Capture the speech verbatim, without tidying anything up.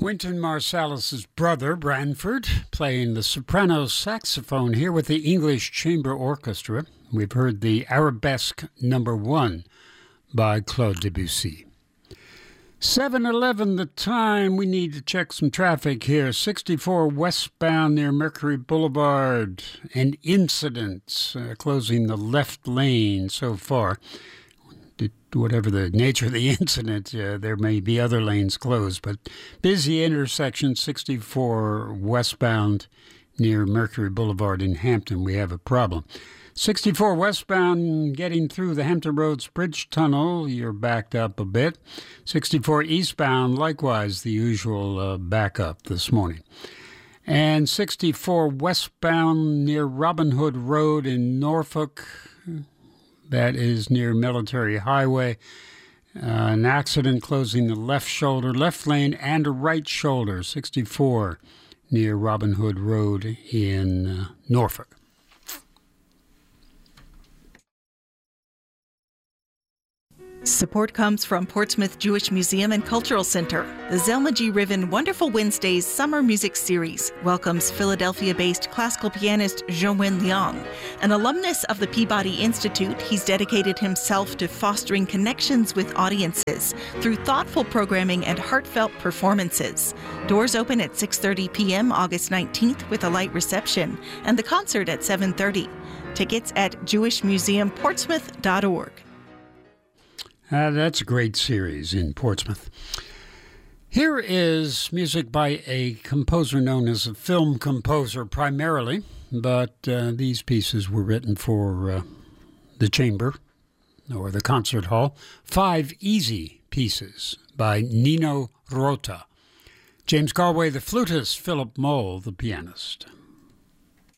Wynton Marsalis's brother, Branford, playing the soprano saxophone here with the English Chamber Orchestra. We've heard the Arabesque Number One by Claude Debussy. seven eleven the time. We need to check some traffic here. sixty-four westbound near Mercury Boulevard. An incident uh, closing the left lane so far. Whatever the nature of the incident, uh, there may be other lanes closed, but busy intersection sixty-four westbound near Mercury Boulevard in Hampton. We have a problem. sixty-four westbound getting through the Hampton Roads Bridge Tunnel, you're backed up a bit. sixty-four eastbound, likewise the usual uh, backup this morning. And sixty-four westbound near Robin Hood Road in Norfolk. That is near Military Highway. Uh, an accident closing the left shoulder, left lane, and a right shoulder. sixty-four near Robin Hood Road in uh, Norfolk. Support comes from Portsmouth Jewish Museum and Cultural Center. The Zelma G. Riven Wonderful Wednesdays Summer Music Series welcomes Philadelphia-based classical pianist Jean-Wen Liang. An alumnus of the Peabody Institute, he's dedicated himself to fostering connections with audiences through thoughtful programming and heartfelt performances. Doors open at six thirty p.m. August nineteenth with a light reception, and the concert at seven thirty. Tickets at jewish museum portsmouth dot org. Uh, that's a great series in Portsmouth. Here is music by a composer known as a film composer primarily, but uh, these pieces were written for uh, the chamber or the concert hall. Five Easy Pieces by Nino Rota. James Galway, the flutist, Philip Moll, the pianist.